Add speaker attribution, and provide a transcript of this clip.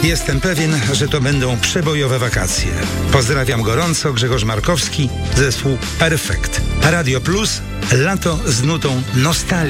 Speaker 1: Jestem pewien, że to będą przebojowe wakacje. Pozdrawiam gorąco, Grzegorz Markowski, zespół Perfekt. Radio Plus, lato z nutą nostalgii.